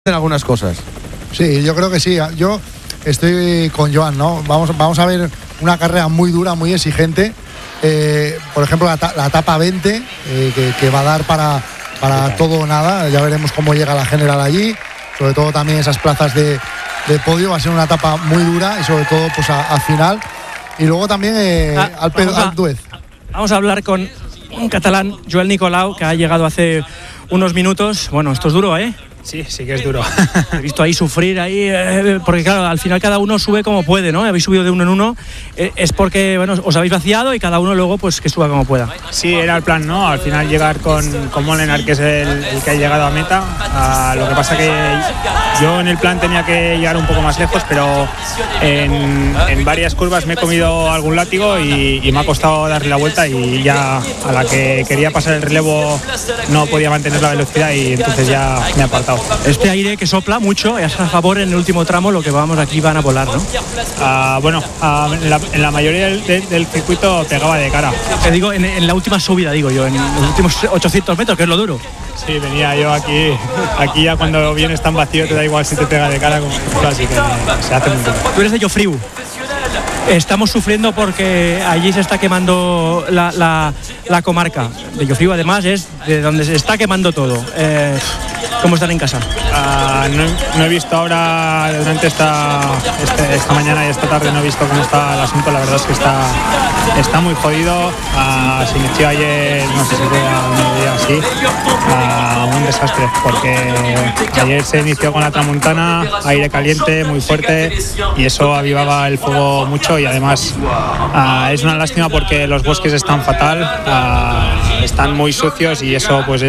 en algunas cosas. Sí, yo creo que sí. Yo estoy con Joan, ¿no? Vamos a ver una carrera muy dura, muy exigente. Por ejemplo, la etapa 20, que va a dar para todo o nada. Ya veremos cómo llega la general allí. Sobre todo también esas plazas de podio. Va a ser una etapa muy dura y sobre todo pues a final. Y luego también Alpe d'Huez. Vamos a hablar con un catalán, Joel Nicolau, que ha llegado hace unos minutos. Bueno, esto es duro, ¿eh? Sí que es duro. He visto ahí sufrir, porque claro, al final cada uno sube como puede, ¿no? Habéis subido de uno en uno, es porque, bueno, os habéis vaciado y cada uno luego pues que suba como pueda. Sí, era el plan, ¿no? Al final llegar con Molenaar, que es el que ha llegado a meta. Lo que pasa que yo en el plan tenía que llegar un poco más lejos, pero en varias curvas me he comido algún látigo y me ha costado darle la vuelta, y ya a la que quería pasar el relevo no podía mantener la velocidad y entonces ya me he apartado. Este aire que sopla mucho es a favor en el último tramo, lo que vamos aquí van a volar, ¿no? En la mayoría del circuito pegaba de cara. Te digo, en la última subida, digo yo, en los últimos 800 metros, que es lo duro. Sí, venía yo aquí ya cuando vienes tan vacío te da igual si te pega de cara, así que se hace muy duro. Tú eres de Llofriu. Estamos sufriendo porque allí se está quemando la comarca de Llofriu, además es de donde se está quemando todo. ¿Cómo están en casa? No he visto ahora durante esta mañana y esta tarde, no he visto cómo está el asunto. La verdad es que está muy jodido. Se inició ayer, no sé si fue a mediodía así, un desastre, porque ayer se inició con la tramontana, aire caliente muy fuerte, y eso avivaba el fuego mucho. Y además es una lástima porque los bosques están fatal, están muy sucios, y eso pues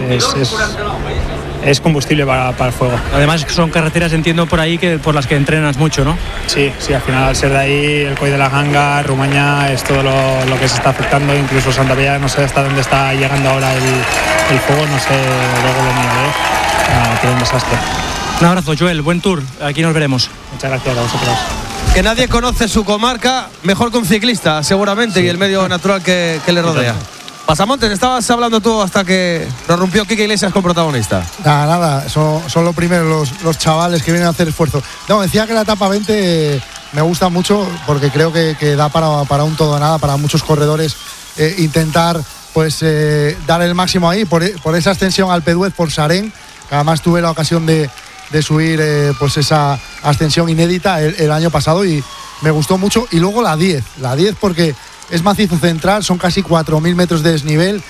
es combustible para el fuego. Además son carreteras, entiendo por ahí, que por las que entrenas mucho, ¿no? Sí, al final al ser de ahí, el Coll de la Ganga, Rumaña, es todo lo que se está afectando. Incluso Santa Bella, no sé hasta dónde está llegando ahora el fuego, no sé luego lo mío, pero un desastre. Un abrazo, Joel, buen tour, aquí nos veremos. Muchas gracias a vosotros. Que nadie conoce su comarca mejor que un ciclista, seguramente, sí. Y el medio natural que le rodea. Pasamontes, estabas hablando tú hasta que nos rompió Quique Iglesias con protagonista. Nada, son lo primero los chavales que vienen a hacer esfuerzo. No, decía que la etapa 20 me gusta mucho porque creo que da para un todo o nada, para muchos corredores intentar pues dar el máximo ahí, por esa extensión Alpe d'Huez, por Sarén, que además tuve la ocasión de subir pues esa ascensión inédita el año pasado y me gustó mucho. Y luego la 10 porque es macizo central, son casi 4.000 metros de desnivel.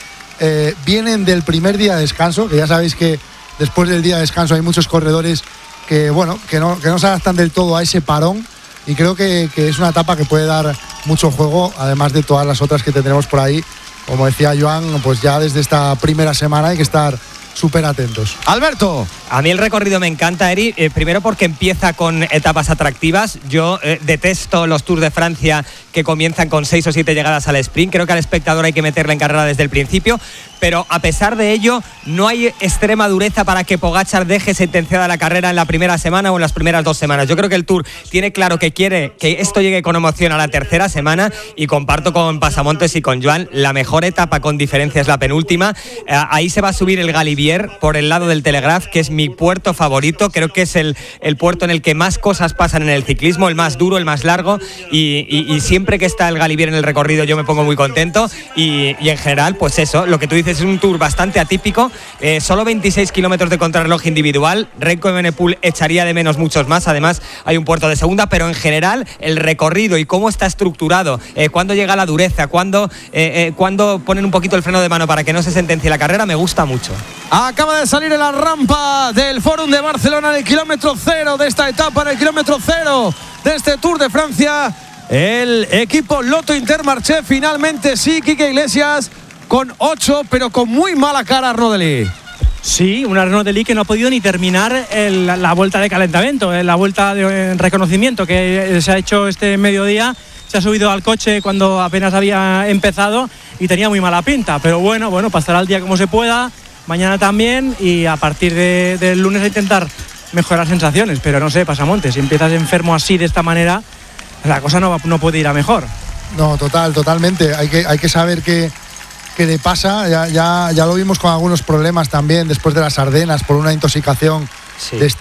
Vienen del primer día de descanso, que ya sabéis que después del día de descanso hay muchos corredores que no se adaptan del todo a ese parón, y creo que es una etapa que puede dar mucho juego, además de todas las otras que tendremos por ahí. Como decía Joan, pues ya desde esta primera semana hay que estar súper atentos. Alberto. A mí el recorrido me encanta, Eri, primero porque empieza con etapas atractivas. Yo detesto los Tours de Francia que comienzan con 6 o 7 llegadas al sprint. Creo que al espectador hay que meterle en carrera desde el principio, pero a pesar de ello no hay extrema dureza para que Pogačar deje sentenciada la carrera en la primera semana o en las primeras 2 semanas. Yo creo que el Tour tiene claro que quiere que esto llegue con emoción a la tercera semana, y comparto con Pasamontes y con Joan, la mejor etapa con diferencia es la penúltima. Ahí se va a subir el Galibier por el lado del Telegraph, que es mi puerto favorito. Creo que es el puerto en el que más cosas pasan en el ciclismo, el más duro, el más largo, y siempre que está el Galibier en el recorrido yo me pongo muy contento, y en general pues eso, lo que tú dices, es un Tour bastante atípico, solo 26 kilómetros de contrarreloj individual. Renko Evenepoel echaría de menos muchos más, además hay un puerto de segunda, pero en general el recorrido y cómo está estructurado, cuándo llega la dureza, cuándo ponen un poquito el freno de mano para que no se sentencie la carrera, me gusta mucho. Acaba de salir en la rampa del Fórum de Barcelona en el kilómetro 0 de esta etapa, en el kilómetro 0 de este Tour de Francia, el equipo Lotto Intermarché. Finalmente sí, Quique Iglesias con 8, pero con muy mala cara Arnaud Delis. Sí, un Arnaud Delis que no ha podido ni terminar la vuelta de calentamiento, la vuelta de reconocimiento que se ha hecho este mediodía. Se ha subido al coche cuando apenas había empezado y tenía muy mala pinta, pero bueno, pasará el día como se pueda, mañana también, y a partir del lunes a intentar mejorar sensaciones. Pero no sé, Pasamontes, si empiezas enfermo así de esta manera, la cosa no puede ir a mejor. No, totalmente. Hay que saber qué le pasa. Ya lo vimos con algunos problemas también después de las Ardenas por una intoxicación Sí. de este